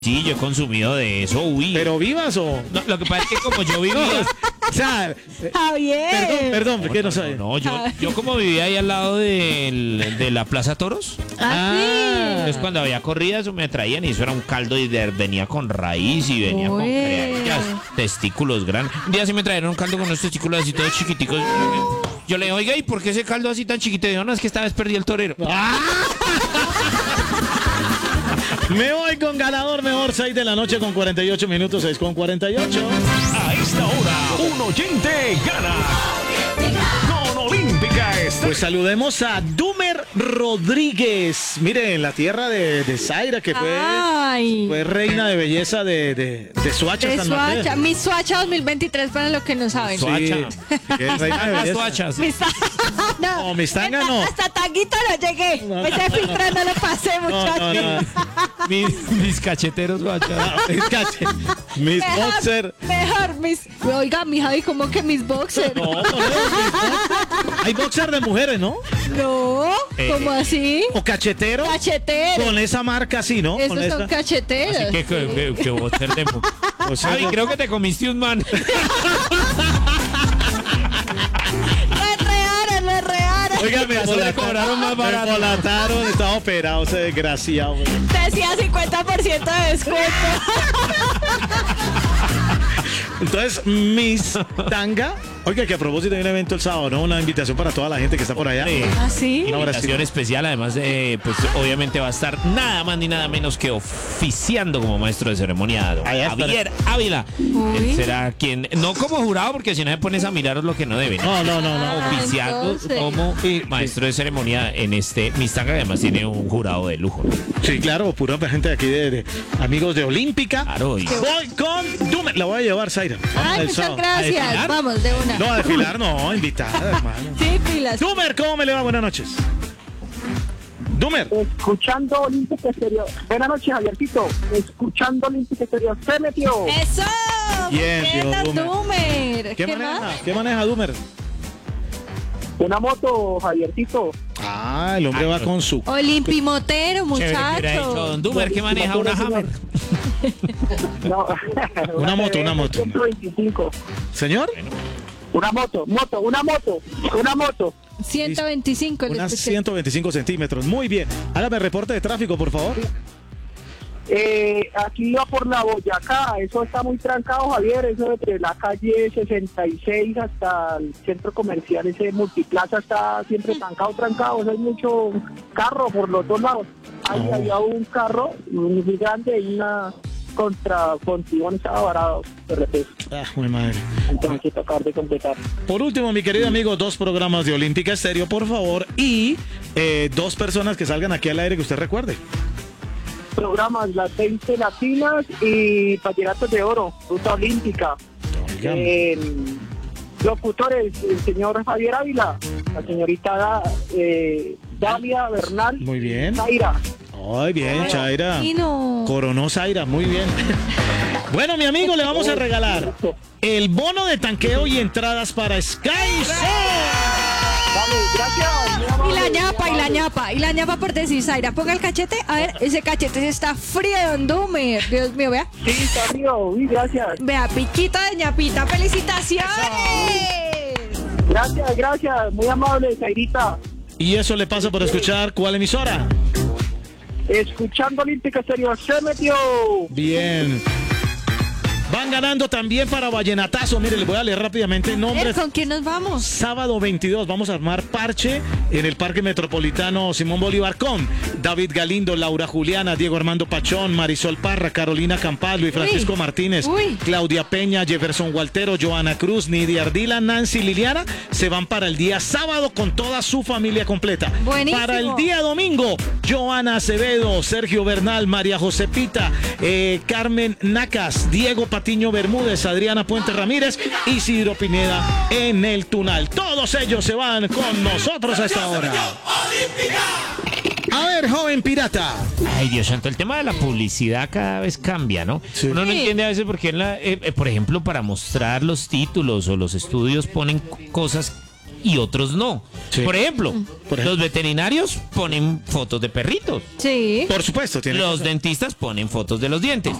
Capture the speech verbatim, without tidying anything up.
Sí, yo he consumido de eso, uy. ¿Pero vivas o...? No, lo que pasa es que como yo vivía... O sea, Javier. perdón, perdón, ¿por qué no sabe? No, yo, yo como vivía ahí al lado del- de la Plaza Toros, Ah, entonces cuando había corridas me traían y eso era un caldo y de- venía con raíz y venía con Uy. creallas, testículos grandes. Un día sí me trajeron un caldo con unos testículos así todos chiquiticos. Yo le digo, oiga, ¿y por qué ese caldo así tan chiquito? Y yo, no, es que esta vez perdí el torero. Me voy con ganador mejor, seis de la noche con cuarenta y ocho minutos, seis con cuarenta y ocho. A esta hora, un oyente gana. Con Olímpica Estéreo. Pues saludemos a Dumer Rodríguez. Mire, en la tierra de, de Zaira, que fue, Ay. fue reina de belleza de, de, de Soacha. De San Mateo. Suacha, mi Suacha dos mil veintitrés para los que no saben. Sí, Suacha. que es reina de Las belleza. toachas. Mis ta- no, No, mis tanga no. Hasta tanguito no llegué. No. Ese filtro no lo pasé, No, muchachos. no, no. Mis, mis cacheteros, guacha. Ah, mis cache- Mis Mejor, boxer. mejor, mis. Oiga, mi Javi, ¿cómo que mis boxers? No, no, no, mis boxer. Hay boxer de mujeres, ¿no? No, Eh, ¿cómo así? O cachetero. Cacheteros. Con esa marca así, ¿no? Con Esos son esta. cacheteros. Así que, que, que, que vos ser de... O sea, Javi, creo que te comiste un man. Lo enredaron, lo enredaron. Oiga, me Eso le cobraron más barato. Me volataron, estaba operado ese desgraciado. güey. Decía cincuenta por ciento de descuento. Entonces, Miss Tanga. Oiga, que a propósito hay un evento el sábado, ¿no? Una invitación para toda la gente que está por allá. Sí. ¿Ah, sí? No, ahora sí. Invitación especial, además, eh, pues obviamente va a estar nada más ni nada menos que oficiando como maestro de ceremonia don Allá estará. Javier Ávila. Uy. Él será quien, no como jurado, porque si no te pones a mirar lo que no deben. No, no, no, no. Ah, Oficiando entonces. como maestro de ceremonia en este Mistanga, que además tiene un jurado de lujo. Sí, claro, pura gente de aquí de, de amigos de Olímpica. Claro, y- Voy con Dumer. La voy a llevar, Zaira. Ay, El muchas sábado. gracias. desfilar? Vamos, de una. No, a desfilar no, invitada, hermano. Sí, pilas. Dumer, ¿cómo me le va? Buenas noches. Dumer. Escuchando Olímpica Exterior. Buenas noches, Javiercito. Escuchando Olímpica Exterior. Se metió. ¡Eso! Bien, Bien, tío don Dumer. Dumer. ¿Qué, ¿Qué maneja? más? ¿Qué maneja Dumer? Una moto, Javiercito. Ah, el hombre va con su. Olimpimotero, Chévere, que hubiera dicho muchacho. don Dumer, que maneja una Hammer. No. Una moto, una moto. ciento veinticinco. ¿Señor? Una moto, moto, una moto, una moto. ciento veinticinco. le Unas escuché. ciento veinticinco centímetros. Muy bien. Hágame reporte de tráfico, por favor. Eh, aquí va por la Boyacá, eso está muy trancado, Javier, eso desde la calle sesenta y seis hasta el centro comercial, ese multiplaza está siempre trancado, trancado, eso hay mucho carro por los dos lados. Ahí Oh. había un carro muy grande y una contra Fontibón estaba varado de repente, Ah, muy madre. entonces hay que acabar de completar. Por último, mi querido amigo, dos programas de Olímpica Estéreo, por favor. Y eh, dos personas que salgan aquí al aire que usted recuerde. Programas, las veinte latinas y Vallenatos de Oro, Ruta Olímpica. Oigan. Eh, locutores, el señor Javier Ávila, la señorita Da- eh, Dalia Bernal, Muy bien. Zaira. Ay, bien, Chaira. Y no. Coronó Zaira, muy bien. Bueno, mi amigo, le vamos a regalar el bono de tanqueo y entradas para Sky Zone. Dale, gracias. muy Y amable, la muy ñapa, y la amable. ñapa, y la ñapa por decir, Zaira, ponga el cachete. A ver, ese cachete está frío, don Dumer. Dios mío, vea. Sí, está río, uy, gracias. Vea, piquito de ñapita. ¡Felicitaciones! Gracias, gracias, muy amable, Zairita. Y eso le pasa por escuchar cuál emisora. Escuchando Olímpica Exterior, se metió. Bien. Van ganando también para Vallenatazo. Mire, les voy a leer rápidamente A ver, nombres. ¿con quién nos vamos? Sábado veintidós vamos a armar parche en el Parque Metropolitano Simón Bolívar con David Galindo, Laura Juliana, Diego Armando Pachón, Marisol Parra, Carolina Campal, Luis Francisco Uy. Martínez, Uy. Claudia Peña, Jefferson Waltero, Joana Cruz, Nidia Ardila, Nancy Liliana. Se van para el día sábado con toda su familia completa. Buenísimo. Para el día domingo, Joana Acevedo, Sergio Bernal, María Josepita, eh, Carmen Nacas, Diego Patiño Bermúdez, Adriana Puente Ramírez, Isidro Pineda en el Tunal. Todos ellos se van con nosotros a esta hora. A ver, joven pirata. Ay, Dios santo, el tema de la publicidad cada vez cambia, ¿no? Sí. Uno no Sí. entiende a veces por qué, en la, eh, eh, por ejemplo, para mostrar los títulos o los estudios ponen c- cosas y otros no. Sí. Por ejemplo, Por ejemplo. los veterinarios ponen fotos de perritos. Sí. Por supuesto, tiene Los que ser. dentistas ponen fotos de los dientes.